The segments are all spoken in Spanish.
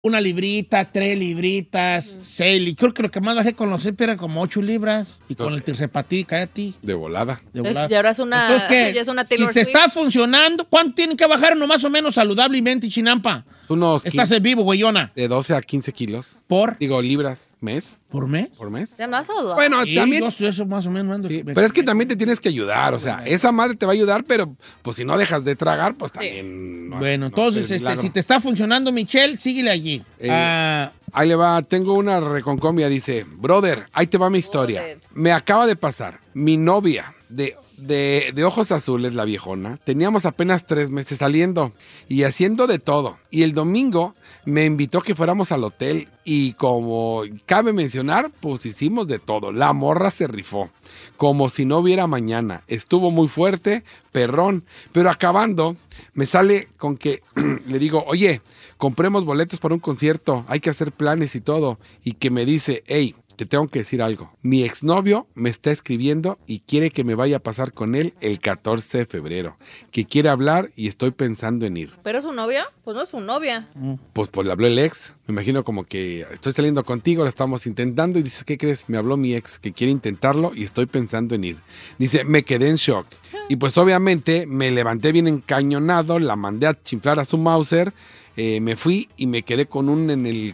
1 librita, 3 libritas, 6. Creo que lo que más bajé con los CEP eran como 8 libras. Y con el tirzepatí, cállate. De volada. Y ahora es una, Entonces, ¿qué? ya es una Taylor Si te Swift. está funcionando, ¿cuánto tienen que bajar uno más o menos saludablemente, Chinampa? Unos Estás en vivo, güeyona. de 12 a 15 kilos. ¿Por? Digo, libras. ¿Mes? ¿Por mes? ¿Por mes? ¿Ya no has saludado? Bueno, Sí, también... yo eso más o menos. Sí, pero es que también te tienes que ayudar, o sea, esa madre te va a ayudar, pero pues si no dejas de tragar, pues también... No Bueno, no entonces, es milagro. si te está funcionando, Michelle, síguele allí. Ahí le va, tengo una reconcomia, dice, brother, ahí te va mi historia. Brother. Me acaba de pasar, mi novia de ojos azules, la viejona, teníamos apenas 3 meses saliendo y haciendo de todo. Y el domingo me invitó a que fuéramos al hotel y como cabe mencionar, pues hicimos de todo. La morra se rifó, como si no hubiera mañana. Estuvo muy fuerte, perrón, pero acabando me sale con que le digo, oye, compremos boletos para un concierto, hay que hacer planes y todo. Y que me dice, hey, te tengo que decir algo. Mi exnovio me está escribiendo y quiere que me vaya a pasar con él el 14 de febrero. Que quiere hablar y estoy pensando en ir. ¿Pero es su novia? Pues no es su novia. Pues le habló el ex. Me imagino como que estoy saliendo contigo, lo estamos intentando. Y dice, ¿qué crees? Me habló mi ex que quiere intentarlo y estoy pensando en ir. Dice, me quedé en shock. Y pues obviamente me levanté bien encañonado, la mandé a chiflar a su Mauser. Me fui y me quedé con un en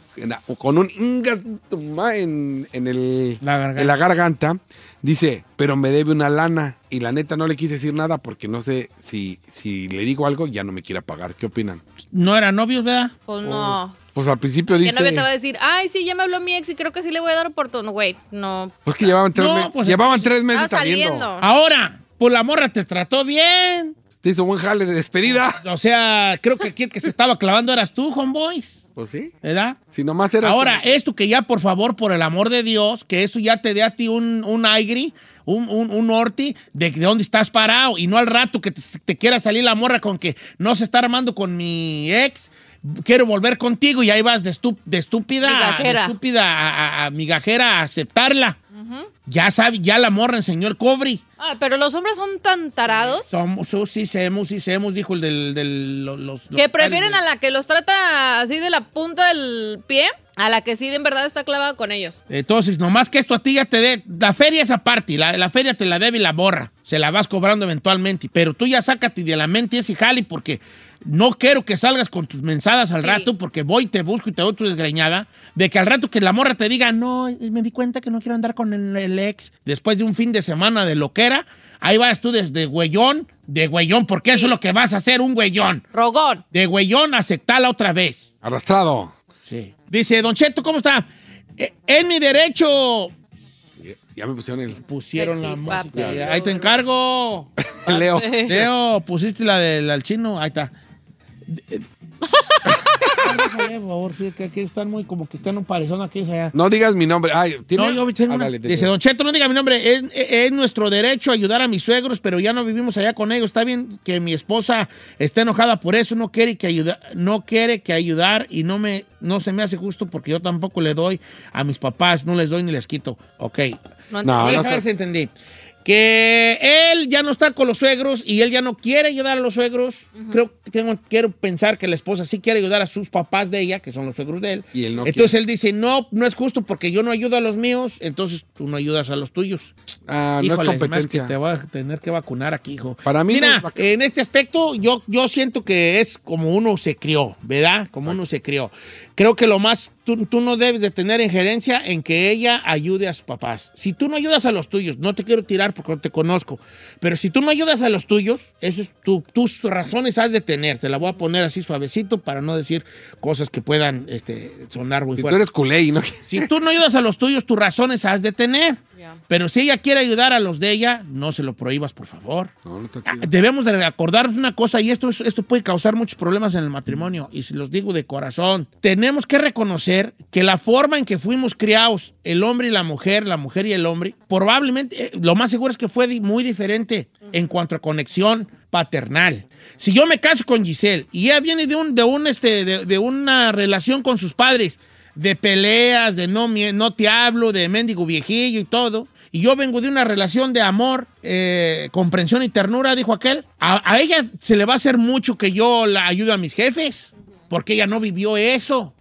la garganta. Dice, pero me debe una lana. Y la neta no le quise decir nada porque no sé si le digo algo ya no me quiera pagar. ¿Qué opinan? ¿No eran novios, verdad? Pues no. Pues al principio ¿Qué dice... novia te va a decir? Ay, sí, ya me habló mi ex y creo que sí le voy a dar oportunidad. Güey, no. Pues que llevaban 3 llevaban 3 meses Ah, saliendo. Ahora, pues la morra te trató bien. Te hizo buen jale de despedida. O sea, creo que aquí el que se estaba clavando eras tú, homeboys. Pues sí. ¿Verdad? Si nomás era... Ahora, esto que ya, por favor, por el amor de Dios, que eso ya te dé a ti un aigri, un norte de dónde estás parado y no al rato que te quiera salir la morra con que no se está armando con mi ex, quiero volver contigo y ahí vas de estúpida, Migajera. de estúpida a migajera a aceptarla. Ya sabe, ya la morra enseñó el cobre. Ah, pero los hombres son tan tarados Sí semos, dijo el los que prefieren a la que los trata así de la punta del pie a la que sí en verdad está clavada con ellos. Entonces, nomás que esto a ti ya te dé... La feria es aparte, la feria te la debe y la borra. Se la vas cobrando eventualmente. Pero tú ya sácate de la mente ese jali porque no quiero que salgas con tus mensadas al rato porque voy y te busco y te doy tu desgreñada. De que al rato que la morra te diga, no, me di cuenta que no quiero andar con el ex. Después de un fin de semana de loquera, ahí vas tú desde güeyón, porque eso es lo que vas a hacer, un güeyón. Rogón. De güeyón a aceptarla otra vez. Arrastrado. Sí. Dice, Don Cheto, ¿cómo está? Es mi derecho. Ya me pusieron el... Pusieron Sexy la música. papi. Ahí te encargo. Leo. Leo, pusiste la del chino. Ahí está. Por favor, sí, que aquí están muy como que están un parezón aquí. Allá. No digas mi nombre. Ay, ¿tiene? No, yo tengo una. Dale, Dice, Don Cheto, no diga mi nombre. Es nuestro derecho ayudar a mis suegros, pero ya no vivimos allá con ellos. Está bien que mi esposa esté enojada por eso. No quiere que ayudar y no se me hace justo porque yo tampoco le doy a mis papás. No les doy ni les quito. Ok. No, No, entendí. Deja ver si entendí. Que él ya no está con los suegros y él ya no quiere ayudar a los suegros. Quiero pensar que la esposa sí quiere ayudar a sus papás de ella, que son los suegros de él. Y él no entonces él dice, no es justo porque yo no ayudo a los míos, entonces tú no ayudas a los tuyos. No es Híjole, más competencia. que te voy a tener que vacunar aquí, hijo. Para mí Mira, no es en este aspecto yo siento que es como uno se crió, ¿verdad? Como uno se crió. Creo que lo más, tú no debes de tener injerencia en que ella ayude a sus papás. Si tú no ayudas a los tuyos, no te quiero tirar porque no te conozco, pero si tú no ayudas a los tuyos, eso es tus razones has de tener. Te la voy a poner así suavecito para no decir cosas que puedan sonar muy Si tú fuerte. eres culé y no... Si tú no ayudas a los tuyos, tus razones has de tener. Ya. Pero si ella quiere ayudar a los de ella, no se lo prohíbas, por favor. No está chido. Debemos de acordarnos una cosa, y esto puede causar muchos problemas en el matrimonio, y se los digo de corazón. Tenemos que reconocer que la forma en que fuimos criados, el hombre y la mujer y el hombre, probablemente, lo más seguro es que fue muy diferente en cuanto a conexión paternal. Si yo me caso con Giselle y ella viene de una relación con sus padres, de peleas, de no te hablo, de mendigo viejillo y todo, y yo vengo de una relación de amor, comprensión y ternura, dijo aquel, a ella se le va a hacer mucho que yo la ayude a mis jefes, porque ella no vivió eso.